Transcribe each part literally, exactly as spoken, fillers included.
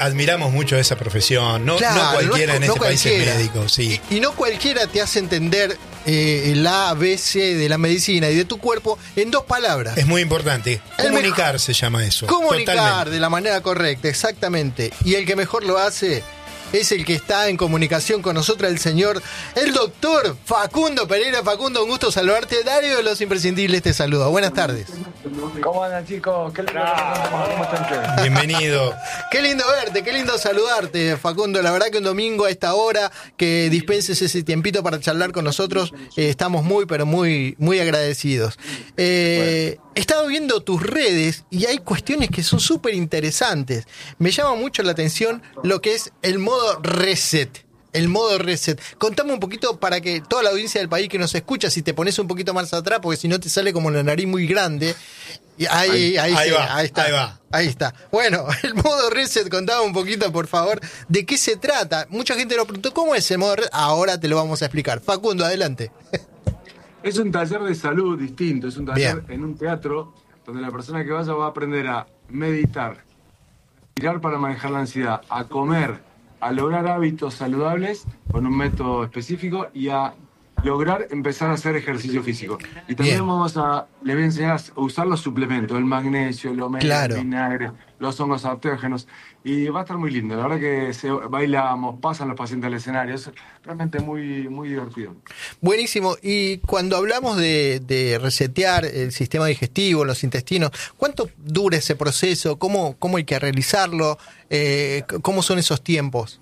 admiramos mucho esa profesión. No, claro, no cualquiera no, en no este cualquiera. país es médico. Sí. Y, y no cualquiera te hace entender eh, el A, B, C de la medicina y de tu cuerpo en dos palabras. Es muy importante. El Comunicar mejor- se llama eso. Comunicar Totalmente. de la manera correcta, exactamente. Y el que mejor lo hace es el que está en comunicación con nosotros, el señor, el doctor Facundo Pereira. Facundo, un gusto saludarte. Dario de Los Imprescindibles te saluda. Buenas tardes. ¿Cómo andan, chicos? ¿Qué lindo que- ¿Cómo están ustedes? Bienvenido. Qué lindo verte, qué lindo saludarte, Facundo. La verdad que un domingo a esta hora que dispenses ese tiempito para charlar con nosotros, eh, estamos muy, pero muy, muy agradecidos. Eh, He estado viendo tus redes y hay cuestiones que son súper interesantes. Me llama mucho la atención lo que es el modo reset. El modo reset. Contame un poquito para que toda la audiencia del país que nos escucha, si te pones un poquito más atrás, porque si no te sale como la nariz muy grande. Y ahí, ahí, Ahí ahí, va, ahí está. ahí va. Ahí está. Bueno, el modo reset, contame un poquito, por favor, de qué se trata. Mucha gente nos preguntó, ¿cómo es el modo reset? Ahora te lo vamos a explicar. Facundo, adelante. Es un taller de salud distinto, es un taller Bien. en un teatro donde la persona que vaya va a aprender a meditar, a respirar para manejar la ansiedad, a comer, a lograr hábitos saludables con un método específico y a lograr empezar a hacer ejercicio físico. Y también Bien. vamos a, les voy a enseñar a usar los suplementos, el magnesio, el omega, Claro. el vinagre, los hongos adaptógenos. Y va a estar muy lindo. La verdad que se, bailamos, pasan los pacientes al escenario. Es realmente muy, muy divertido. Buenísimo. Y cuando hablamos de, de resetear el sistema digestivo, los intestinos, ¿cuánto dura ese proceso? ¿Cómo, cómo hay que realizarlo? Eh, ¿Cómo son esos tiempos?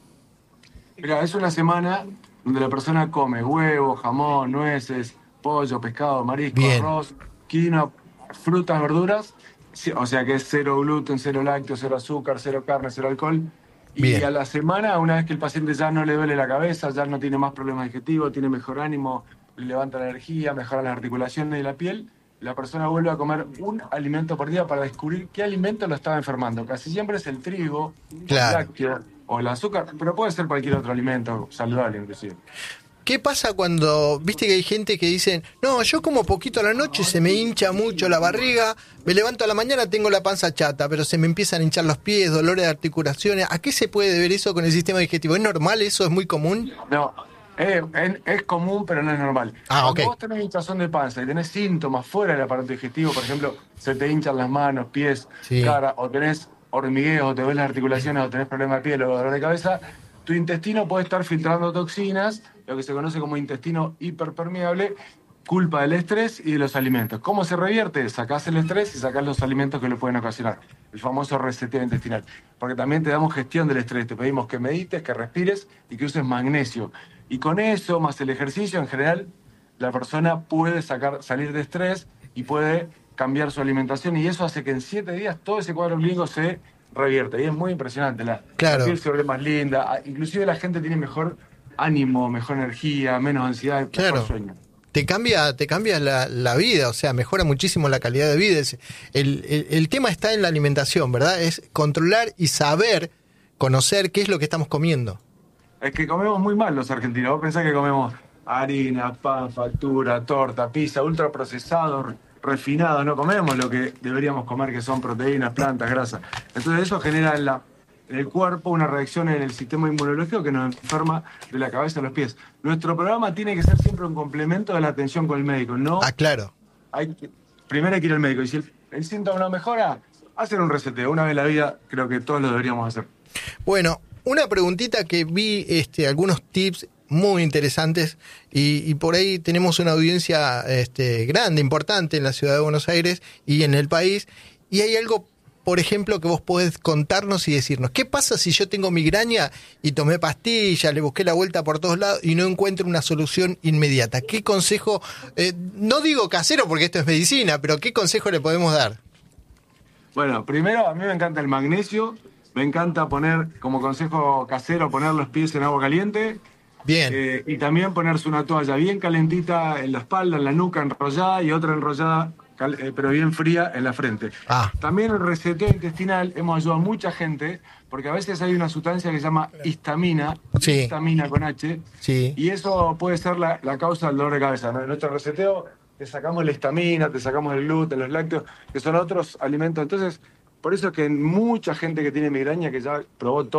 Mira, es una semana donde la persona come huevo, jamón, nueces, pollo, pescado, marisco, Bien. arroz, quinoa, frutas, verduras. Sí, o sea que es cero gluten, cero lácteos, cero azúcar, cero carne, cero alcohol. Y Bien. a la semana, una vez que el paciente ya no le duele la cabeza, ya no tiene más problemas digestivos, tiene mejor ánimo, le levanta la energía, mejora las articulaciones y la piel, la persona vuelve a comer un alimento por día para descubrir qué alimento lo estaba enfermando. Casi siempre es el trigo, Claro. el lácteo o el azúcar, pero puede ser cualquier otro alimento saludable inclusive. ¿Qué pasa cuando, viste que hay gente que dicen, no, yo como poquito a la noche, se me hincha mucho la barriga, me levanto a la mañana, tengo la panza chata, pero se me empiezan a hinchar los pies, dolores de articulaciones? ¿A qué se puede deber eso con el sistema digestivo? ¿Es normal eso? ¿Es muy común? No, es, es- es común, pero no es normal. Ah, Cuando ok. vos tenés hinchazón de panza y tenés síntomas fuera del aparato digestivo, por ejemplo, se te hinchan las manos, pies, Sí. cara, o tenés hormigueo, o te ves las articulaciones, o tenés problema de piel o dolor de cabeza, tu intestino puede estar filtrando toxinas, lo que se conoce como intestino hiperpermeable, culpa del estrés y de los alimentos. ¿Cómo se revierte? Sacás el estrés y sacás los alimentos que lo pueden ocasionar. El famoso reseteo intestinal. Porque también te damos gestión del estrés. Te pedimos que medites, que respires y que uses magnesio. Y con eso, más el ejercicio, en general, la persona puede sacar, salir de estrés y puede cambiar su alimentación. Y eso hace que en siete días todo ese cuadro clínico se revierte. Y es muy impresionante. La, Claro. la piel se vuelve más linda. Ah, inclusive la gente tiene mejor ánimo, mejor energía, menos ansiedad, Claro. mejor sueño. Te cambia, te cambia la, la vida, o sea, mejora muchísimo la calidad de vida. Es- El, el, el tema está en la alimentación, ¿verdad? Es controlar y saber, conocer qué es lo que estamos comiendo. Es que comemos muy mal los argentinos. Vos pensás que comemos harina, pan, factura, torta, pizza, ultraprocesados, refinados. No comemos lo que deberíamos comer, que son proteínas, plantas, grasas. Entonces eso genera en, la, en el cuerpo una reacción en el sistema inmunológico que nos enferma de la cabeza a los pies. Nuestro programa tiene que ser siempre un complemento de la atención con el médico. No Ah, claro. hay que- primero hay que ir al médico. Y si el, el síntoma no mejora, hacer un reseteo. Una vez en la vida creo que todos lo deberíamos hacer. Bueno, una preguntita que vi, este, algunos tips muy interesantes y, y por ahí tenemos una audiencia este, grande, importante en la ciudad de Buenos Aires y en el país, y hay algo, por ejemplo, que vos podés contarnos y decirnos, ¿qué pasa si yo tengo migraña y tomé pastillas, le busqué la vuelta por todos lados y no encuentro una solución inmediata? ¿Qué consejo, eh, no digo casero porque esto es medicina, pero qué consejo le podemos dar? Bueno, primero a mí me encanta el magnesio, me encanta poner como consejo casero poner los pies en agua caliente Bien, eh, y también ponerse una toalla bien calentita en la espalda, en la nuca enrollada y otra enrollada cal- eh, pero bien fría en la frente. Ah. También el reseteo intestinal hemos ayudado a mucha gente porque a veces hay una sustancia que se llama histamina, Sí. histamina con H, sí, y eso puede ser la, la causa del dolor de cabeza, ¿no? En nuestro reseteo te sacamos la histamina, te sacamos el gluten, los lácteos, que son otros alimentos. Entonces, Por eso es que mucha gente que tiene migraña, que ya probó todo.